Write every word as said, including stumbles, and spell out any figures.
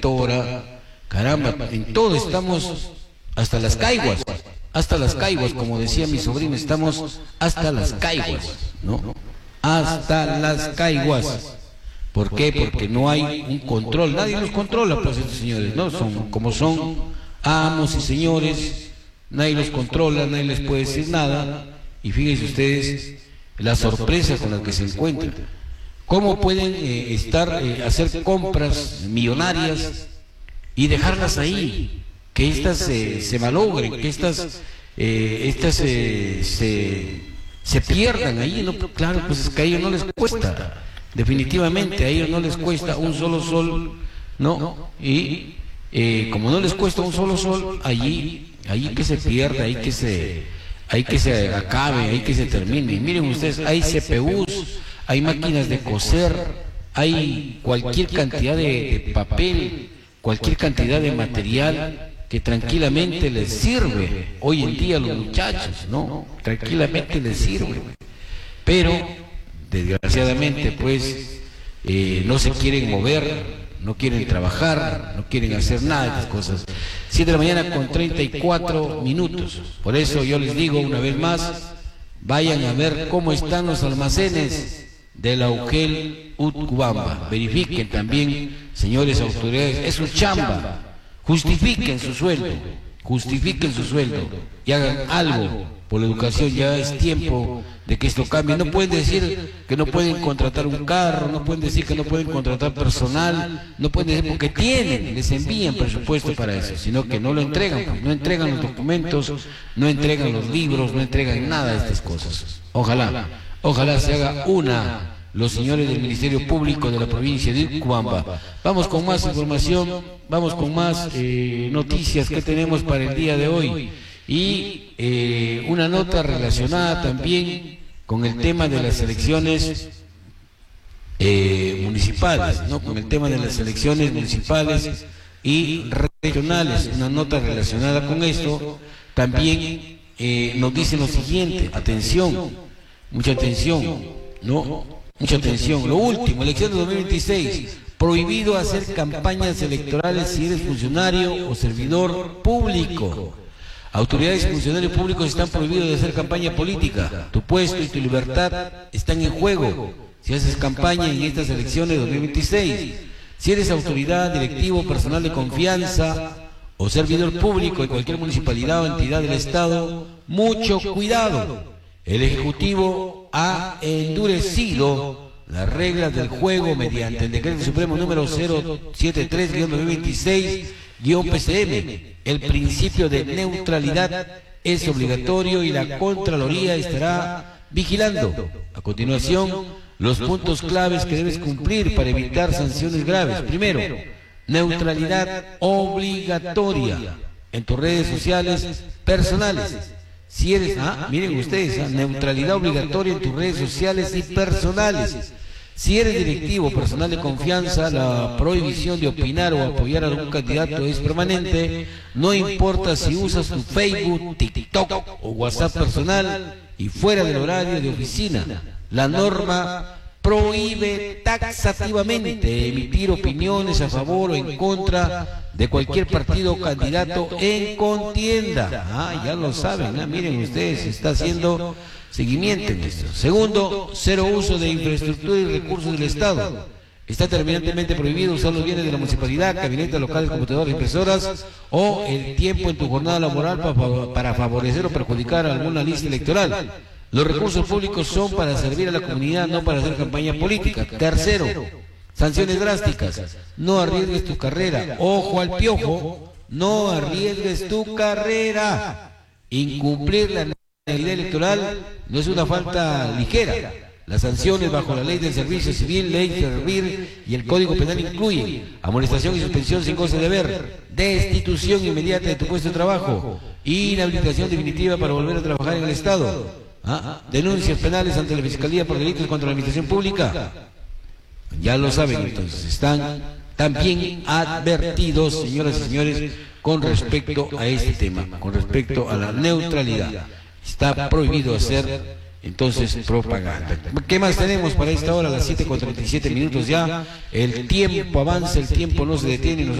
electora, caramba, en todo estamos hasta las caiguas, hasta las caiguas, como decía mi sobrino, estamos hasta las caiguas, ¿no? Hasta las caiguas. ¿Por qué? Porque no hay un control, nadie los controla, pues estos señores, ¿no? Son como son amos y señores, nadie los controla, nadie les puede decir nada, y fíjense ustedes la sorpresa con la que se encuentran. ¿Cómo pueden eh, estar, eh, hacer compras millonarias y dejarlas ahí? Que estas eh, se malogren, que estas, eh, estas eh, se, se pierdan ahí, ¿no? Claro, pues es que a ellos no les cuesta. Definitivamente a ellos no les cuesta un solo sol, ¿no? Y eh, como no les cuesta un solo sol, allí, allí que se pierda, ahí que se, ahí que se acabe, ahí que se termine. Y miren ustedes, hay C P Us, hay máquinas de coser, hay cualquier cantidad de, de papel, cualquier cantidad de material que tranquilamente les sirve hoy en día a los muchachos, ¿no? Tranquilamente les sirve. Pero desgraciadamente pues eh, no se quieren mover, no quieren trabajar, no quieren hacer nada de estas cosas. Siete de la mañana con treinta y cuatro minutos. Por eso yo les digo una vez más, vayan a ver cómo están los almacenes de la UGEL Utcubamba. Verifiquen también, señores autoridades, es su chamba. Justifiquen su sueldo, justifiquen su sueldo y hagan algo por la educación. Ya es tiempo de que esto cambie. No pueden decir que no pueden contratar un carro, no pueden decir que no pueden contratar personal, no pueden decir porque tienen, les envían presupuesto para eso, sino que no lo entregan, pues, no entregan los documentos, no entregan los libros, no entregan nada de estas cosas. Ojalá, ojalá se haga una los señores del Ministerio Público de la provincia de Utcubamba. Vamos con más información, vamos con más eh, noticias que tenemos para el día de hoy. Y eh, una nota relacionada también con el tema de las elecciones eh, municipales, ¿no? Con el tema de las elecciones municipales y regionales. Una nota relacionada con esto también eh, nos dice lo siguiente: atención, mucha atención, ¿no? Mucha atención. Lo último, elecciones de dos mil veintiséis, prohibido hacer campañas electorales si eres funcionario o servidor público. Autoridades y funcionarios públicos están prohibidos de hacer campaña política. Tu puesto y tu libertad están en juego si haces campaña en estas elecciones de dos mil veintiséis. Si eres autoridad, directivo, personal de confianza o servidor público de cualquier municipalidad o entidad del Estado, mucho cuidado. El Ejecutivo ha endurecido las reglas del juego mediante el Decreto Supremo número cero setenta y tres guión dos mil veintiséis guión P C M. El principio de neutralidad es obligatorio y la Contraloría estará vigilando. A continuación, los puntos claves que debes cumplir para evitar sanciones graves. Primero, neutralidad obligatoria en tus redes sociales personales. Si eres, ah, miren ustedes, ah, neutralidad obligatoria en tus redes sociales y personales. Si eres directivo o personal de confianza, la prohibición de opinar o apoyar a algún candidato es permanente, no importa si usas tu Facebook, TikTok o WhatsApp personal y fuera del horario de oficina. La norma prohíbe taxativamente emitir opiniones a favor o en contra de cualquier partido o candidato en contienda. Ah, ya lo saben, ah, miren ustedes, se está haciendo seguimiento en esto. Segundo, cero uso de infraestructura y recursos del Estado. Está terminantemente prohibido usar los bienes de la municipalidad, gabinetes locales, computadoras, impresoras o el tiempo en tu jornada laboral para, para favorecer o perjudicar a alguna lista electoral. Los recursos públicos son para servir a la comunidad, no para hacer campaña política. Tercero, sanciones drásticas. No arriesgues tu carrera. Ojo al piojo, no arriesgues tu carrera. Incumplir la legalidad electoral no es una falta ligera. Las sanciones bajo la ley del servicio civil, ley de servir y el Código Penal incluyen amonestación y suspensión sin goce de deber, destitución inmediata de tu puesto de trabajo, inhabilitación definitiva para volver a trabajar en el Estado, ¿ah? Denuncias penales ante la Fiscalía por delitos contra la Administración Pública. Ya lo saben, entonces están también advertidos, señoras y señores, con respecto a este tema, con respecto a la neutralidad. Está prohibido hacer entonces propaganda. ¿Qué más tenemos para esta hora? A las siete con treinta y siete minutos ya. El tiempo avanza, el tiempo no se detiene y nosotros